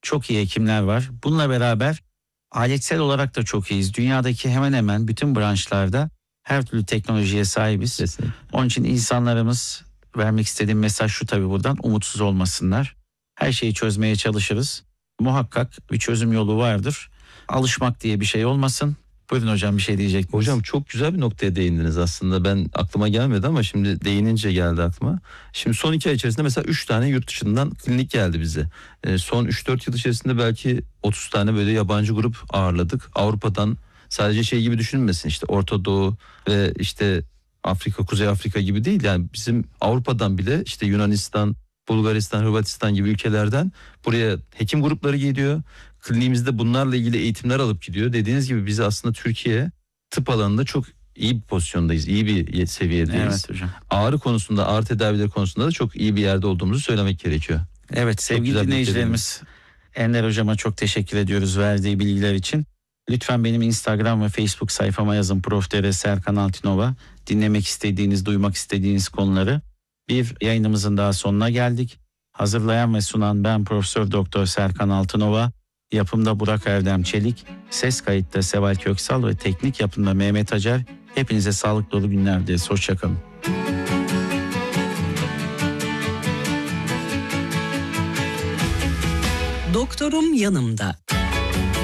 çok iyi hekimler var. Bununla beraber aletsel olarak da çok iyiyiz. Dünyadaki hemen hemen bütün branşlarda her türlü teknolojiye sahibiz. Kesinlikle. Onun için insanlarımız, vermek istediğim mesaj şu tabii buradan, umutsuz olmasınlar. Her şeyi çözmeye çalışırız. Muhakkak bir çözüm yolu vardır. Alışmak diye bir şey olmasın. Buyurun hocam, bir şey diyecektiniz. Hocam çok güzel bir noktaya değindiniz aslında. Ben aklıma gelmedi ama şimdi değinince geldi aklıma. Şimdi son 2 ay içerisinde mesela 3 tane yurt dışından klinik geldi bize. Son 3-4 yıl içerisinde belki 30 tane böyle yabancı grup ağırladık. Avrupa'dan, sadece şey gibi düşünülmesin, işte Orta Doğu ve işte Afrika, Kuzey Afrika gibi değil. Yani bizim Avrupa'dan bile işte Yunanistan, Bulgaristan, Hırvatistan gibi ülkelerden buraya hekim grupları geliyor. Kliniğimizde bunlarla ilgili eğitimler alıp gidiyor. Dediğiniz gibi biz aslında Türkiye tıp alanında çok iyi bir pozisyondayız. İyi bir seviyedeyiz. Evet hocam. Ağrı konusunda, ağrı tedavileri konusunda da çok iyi bir yerde olduğumuzu söylemek gerekiyor. Evet sevgili dinleyicilerimiz, Ender hocama çok teşekkür ediyoruz verdiği bilgiler için. Lütfen benim Instagram ve Facebook sayfama yazın, Prof. Dr. Serkan Altınova. Dinlemek istediğiniz, duymak istediğiniz konuları. Bir yayınımızın daha sonuna geldik. Hazırlayan ve sunan ben Profesör Doktor Serkan Altınova. Yapımda Burak Erdem Çelik, ses kayıtta Seval Köksal ve teknik yapımda Mehmet Acar. Hepinize sağlık dolu günler dileriz. Hoşçakalın. Doktorum yanımda.